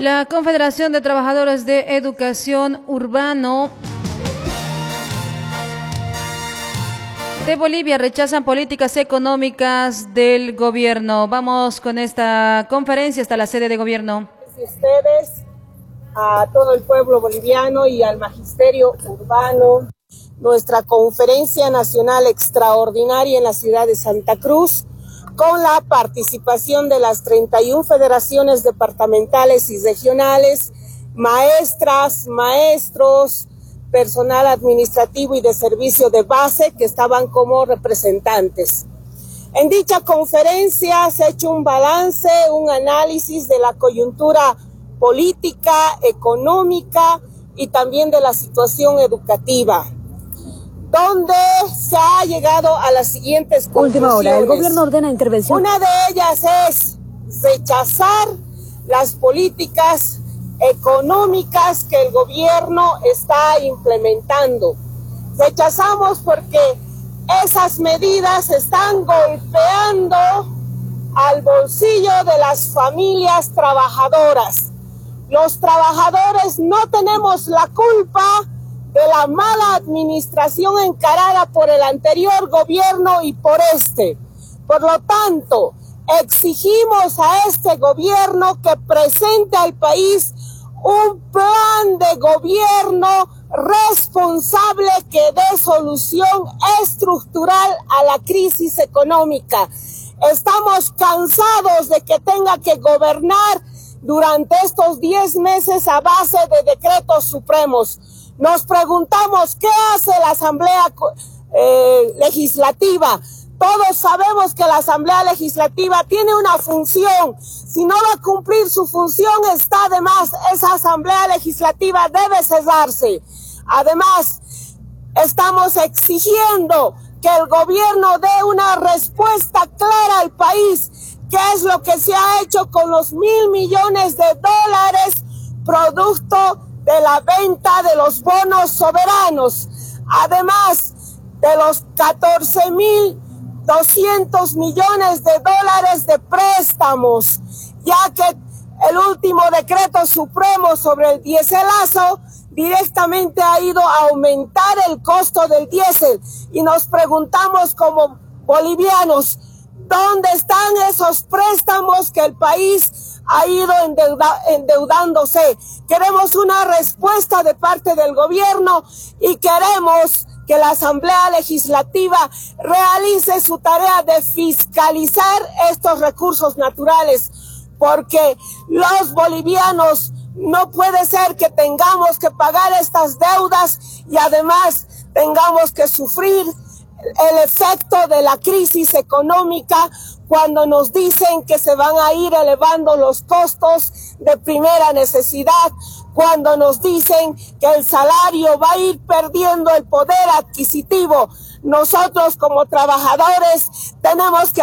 La Confederación de Trabajadores de Educación Urbano de Bolivia rechazan políticas económicas del gobierno. Vamos con esta conferencia hasta la sede de gobierno. Ustedes, a todo el pueblo boliviano y al magisterio urbano, nuestra conferencia nacional extraordinaria en la ciudad de Santa Cruz, con la participación de las 31 federaciones departamentales y regionales, maestras, maestros, personal administrativo y de servicio de base que estaban como representantes. En dicha conferencia se ha hecho un balance, un análisis de la coyuntura política, económica y también de la situación educativa, donde se ha llegado a las siguientes conclusiones. Última hora, el gobierno ordena intervención. Una de ellas es rechazar las políticas económicas que el gobierno está implementando. Rechazamos porque esas medidas están golpeando al bolsillo de las familias trabajadoras. Los trabajadores no tenemos la culpa de la mala administración encarada por el anterior gobierno y por este. Por lo tanto, exigimos a este gobierno que presente al país un plan de gobierno responsable que dé solución estructural a la crisis económica. Estamos cansados de que tenga que gobernar durante estos 10 meses a base de decretos supremos. Nos preguntamos qué hace la Asamblea Legislativa. Todos sabemos que la Asamblea Legislativa tiene una función. Si no va a cumplir su función, está de más. Esa Asamblea Legislativa debe cesarse. Además, estamos exigiendo que el gobierno dé una respuesta clara al país. ¿Qué es lo que se ha hecho con los $1.000 millones producto de la venta de los bonos soberanos? Además de los 14.200 millones de préstamos, ya que el último decreto supremo sobre el diéselazo directamente ha ido a aumentar el costo del diésel. Y nos preguntamos como bolivianos, ¿dónde están esos préstamos que el país ha ido endeudándose? Queremos una respuesta de parte del gobierno y queremos que la Asamblea Legislativa realice su tarea de fiscalizar estos recursos naturales, porque los bolivianos no puede ser que tengamos que pagar estas deudas y además tengamos que sufrir el efecto de la crisis económica cuando nos dicen que se van a ir elevando los costos de primera necesidad, cuando nos dicen que el salario va a ir perdiendo el poder adquisitivo. Nosotros como trabajadores tenemos que